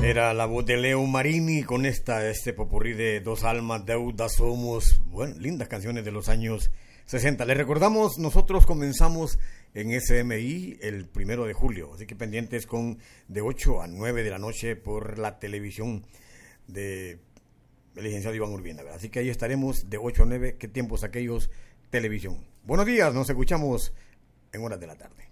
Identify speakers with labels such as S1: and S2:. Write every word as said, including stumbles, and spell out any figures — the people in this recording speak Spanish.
S1: Era la voz de Leo Marini con esta, este popurrí de Dos almas, deuda somos. Bueno, lindas canciones de los años sesenta. Les recordamos, nosotros comenzamos en S M I el primero de julio, así que pendientes con de ocho a nueve de la noche por la televisión de el licenciado Iván Urbina, ¿verdad? Así que ahí estaremos de ocho a nueve. ¿Qué tiempos aquellos? Televisión. Buenos días, nos escuchamos en horas de la tarde.